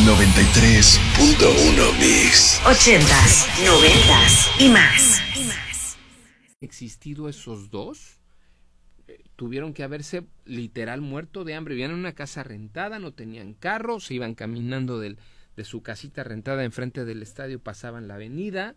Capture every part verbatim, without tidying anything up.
noventa y tres punto uno Mix. Ochentas, noventas y más. Existido esos dos, eh, tuvieron que haberse literal muerto de hambre. Vivían en una casa rentada, no tenían carro, se iban caminando del, de su casita rentada enfrente del estadio, pasaban la avenida.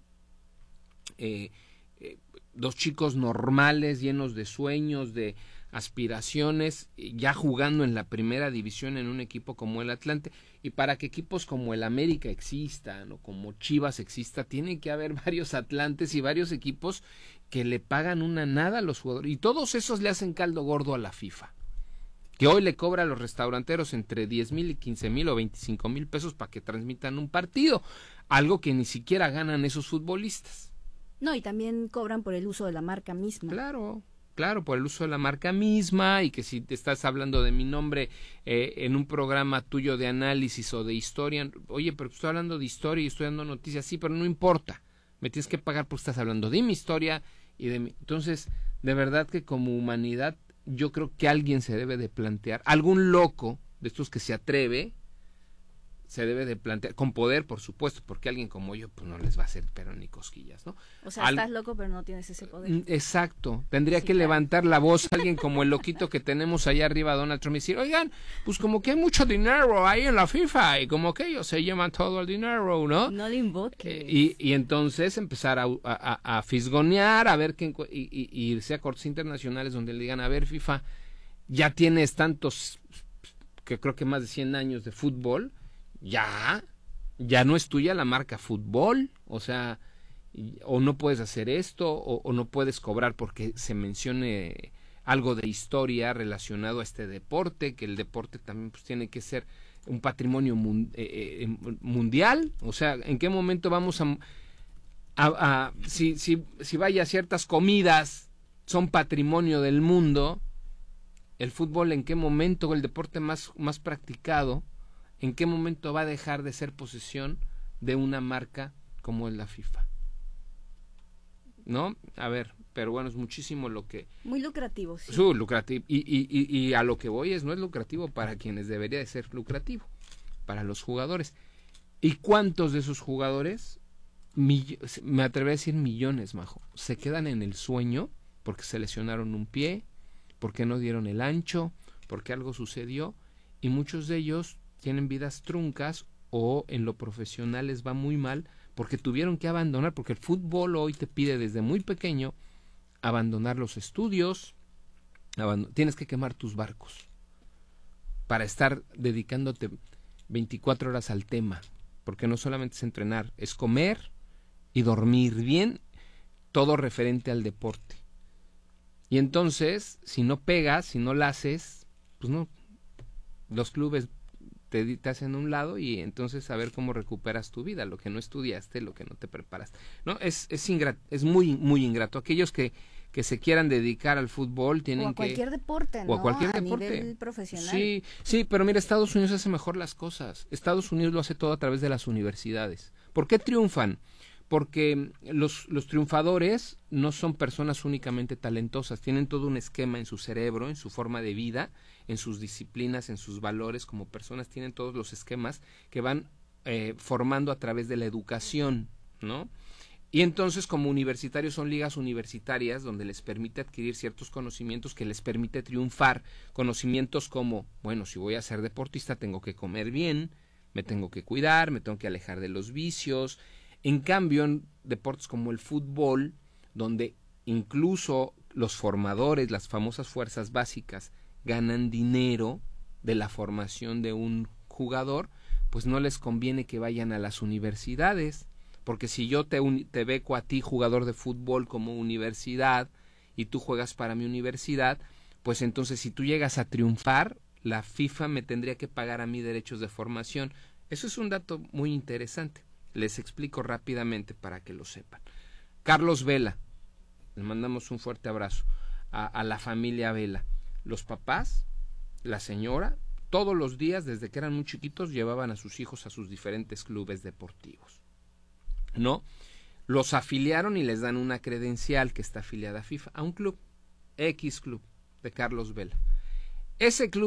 Eh, eh, dos chicos normales, llenos de sueños, de aspiraciones, ya jugando en la primera división en un equipo como el Atlante. Y para que equipos como el América existan o como Chivas exista, tiene que haber varios Atlantes y varios equipos que le pagan una nada a los jugadores. Y todos esos le hacen caldo gordo a la FIFA, que hoy le cobra a los restauranteros entre diez mil y quince mil o veinticinco mil pesos para que transmitan un partido, algo que ni siquiera ganan esos futbolistas. No, y también cobran por el uso de la marca misma. Claro, claro, por el uso de la marca misma, y que si te estás hablando de mi nombre eh, en un programa tuyo de análisis o de historia, oye, pero estoy hablando de historia y estoy dando noticias, sí, pero no importa, me tienes que pagar porque estás hablando de mi historia y de mi... Entonces, de verdad que como humanidad, yo creo que alguien se debe de plantear, algún loco de estos que se atreve, se debe de plantear, con poder, por supuesto, porque alguien como yo, pues no les va a hacer pero ni cosquillas, ¿no? O sea, Al... estás loco, pero no tienes ese poder. Exacto, tendría sí, que claro. levantar la voz alguien como el loquito que tenemos allá arriba, Donald Trump, y decir, oigan, pues como que hay mucho dinero ahí en la FIFA, y como que ellos se llevan todo el dinero, ¿no? No le invoques. Eh, y, y entonces empezar a, a, a fisgonear, a ver qué, y, y, y irse a cortes internacionales donde le digan, a ver, FIFA, ya tienes tantos, que creo que más de cien años de fútbol, ya, ya no es tuya la marca fútbol, o sea, o no puedes hacer esto, o, o no puedes cobrar porque se mencione algo de historia relacionado a este deporte, que el deporte también pues tiene que ser un patrimonio mun, eh, eh, mundial, o sea, ¿en qué momento vamos a, a, a si, si, si vaya ciertas comidas son patrimonio del mundo, el fútbol en qué momento, el deporte más, más practicado, ¿en qué momento va a dejar de ser posesión de una marca como es la FIFA? ¿No? A ver, pero bueno, es muchísimo lo que... Muy lucrativo, sí. Su lucrativo. Y, y, y, y a lo que voy es, no es lucrativo para quienes debería de ser lucrativo, para los jugadores. ¿Y cuántos de esos jugadores, mill- me atrevo a decir millones, Majo, se quedan en el sueño porque se lesionaron un pie, porque no dieron el ancho, porque algo sucedió, y muchos de ellos tienen vidas truncas o en lo profesional les va muy mal porque tuvieron que abandonar, porque el fútbol hoy te pide desde muy pequeño abandonar los estudios, abandon- tienes que quemar tus barcos para estar dedicándote veinticuatro horas al tema, porque no solamente es entrenar, es comer y dormir bien, todo referente al deporte. Y entonces, si no pegas, si no la haces, pues no, los clubes te, te hacen a un lado y entonces a ver cómo recuperas tu vida, lo que no estudiaste, lo que no te preparaste. No, es es ingrat, es muy muy ingrato. Aquellos que que se quieran dedicar al fútbol tienen que... O a cualquier que, deporte, ¿no? O a cualquier a deporte. nivel profesional. Sí, sí, pero mira, Estados Unidos hace mejor las cosas. Estados Unidos lo hace todo a través de las universidades. ¿Por qué triunfan? Porque los, los triunfadores no son personas únicamente talentosas, tienen todo un esquema en su cerebro, en su forma de vida, en sus disciplinas, en sus valores como personas, tienen todos los esquemas que van eh, formando a través de la educación, ¿no? Y entonces como universitarios son ligas universitarias donde les permite adquirir ciertos conocimientos que les permite triunfar, conocimientos como, bueno, si voy a ser deportista tengo que comer bien, me tengo que cuidar, me tengo que alejar de los vicios. En cambio, en deportes como el fútbol, donde incluso los formadores, las famosas fuerzas básicas, ganan dinero de la formación de un jugador, pues no les conviene que vayan a las universidades, porque si yo te, un, te beco a ti, jugador de fútbol, como universidad, y tú juegas para mi universidad, pues entonces si tú llegas a triunfar, la FIFA me tendría que pagar a mí derechos de formación. Eso es un dato muy interesante. Les explico rápidamente para que lo sepan. Carlos Vela, le mandamos un fuerte abrazo a, a la familia Vela. Los papás, la señora, todos los días desde que eran muy chiquitos llevaban a sus hijos a sus diferentes clubes deportivos, ¿no? Los afiliaron y les dan una credencial que está afiliada a FIFA, a un club, X Club de Carlos Vela. Ese club